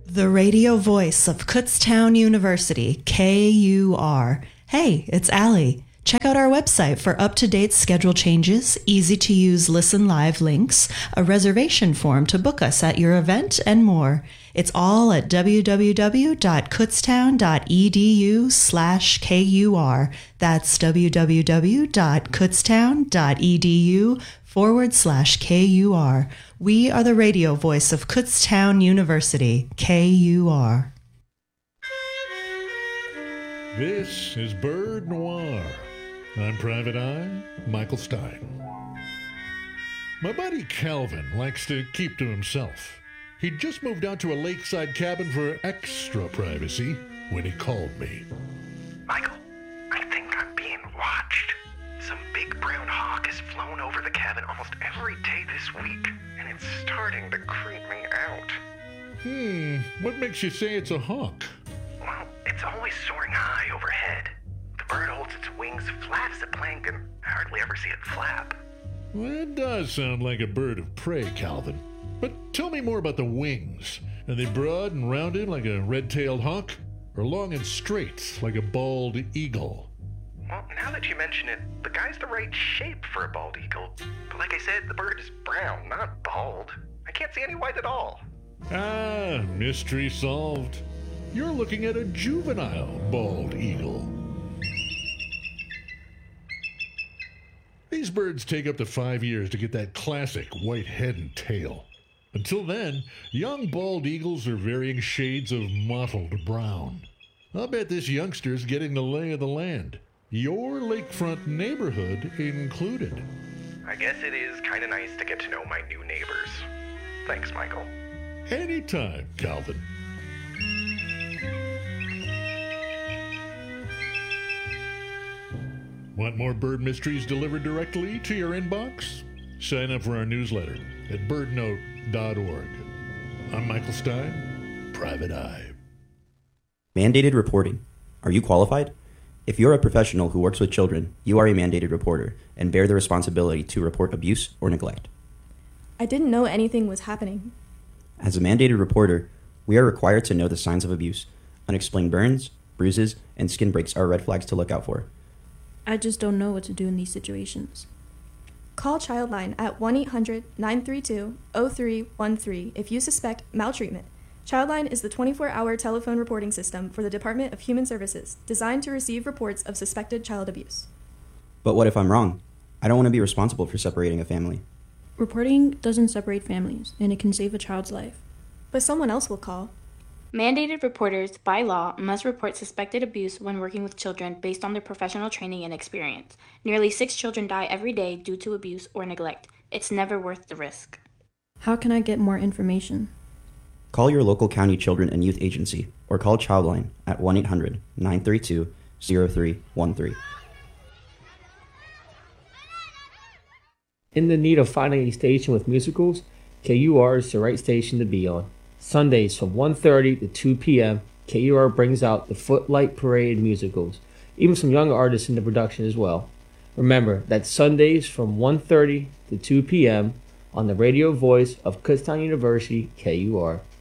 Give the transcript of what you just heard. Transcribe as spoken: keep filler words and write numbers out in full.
The radio voice of Kutztown University, K U R. Hey, it's Allie. Check out our website for up-to-date schedule changes, easy-to-use listen live links, a reservation form to book us at your event, and more. It's all at www.kutztown.edu slash KUR. That's www.kutztown.edu forward slash KUR. We are the radio voice of Kutztown University, K U R. This is Bird Noir. I'm Private Eye, Michael Stein. My buddy Calvin likes to keep to himself. He just moved out to a lakeside cabin for extra privacy when he called me. Michael, I think I'm being watched. Some big brown hawk has flown over the cabin almost every day this week, and it's starting to creep me out. Hmm, what makes you say it's a hawk? Well, it's always soaring high overhead. The bird holds its wings flat as a plank, and I hardly ever see it flap. Well, it does sound like a bird of prey, Calvin. But tell me more about the wings. Are they broad and rounded like a red-tailed hawk, or long and straight like a bald eagle? Well, now that you mention it, the guy's the right shape for a bald eagle. But like I said, the bird is brown, not bald. I can't see any white at all. Ah, mystery solved. You're looking at a juvenile bald eagle. These birds take up to five years to get that classic white head and tail. Until then, young bald eagles are varying shades of mottled brown. I'll bet this youngster's getting the lay of the land. Your lakefront neighborhood included. I guess it is kind of nice to get to know my new neighbors. Thanks, Michael. Anytime, Calvin. Want more bird mysteries delivered directly to your inbox? Sign up for our newsletter at bird note dot org. I'm Michael Stein, Private Eye. Mandated reporting. Are you qualified? If you're a professional who works with children, you are a mandated reporter and bear the responsibility to report abuse or neglect. I didn't know anything was happening. As a mandated reporter, we are required to know the signs of abuse. Unexplained burns, bruises, and skin breaks are red flags to look out for. I just don't know what to do in these situations. Call Childline at one eight hundred nine three two zero three one three if you suspect maltreatment. Childline is the twenty-four hour telephone reporting system for the Department of Human Services, designed to receive reports of suspected child abuse. But what if I'm wrong? I don't want to be responsible for separating a family. Reporting doesn't separate families, and it can save a child's life. But someone else will call. Mandated reporters, by law, must report suspected abuse when working with children based on their professional training and experience. Nearly six children die every day due to abuse or neglect. It's never worth the risk. How can I get more information? Call your local county children and youth agency or call Childline at one eight hundred nine three two zero three one three. In the need of finding a station with musicals, K U R is the right station to be on. Sundays from one thirty to two p.m., K U R brings out the Footlight Parade musicals, even some young artists in the production as well. Remember, that's Sundays from one thirty to two p.m. on the radio voice of Kutztown University, K U R.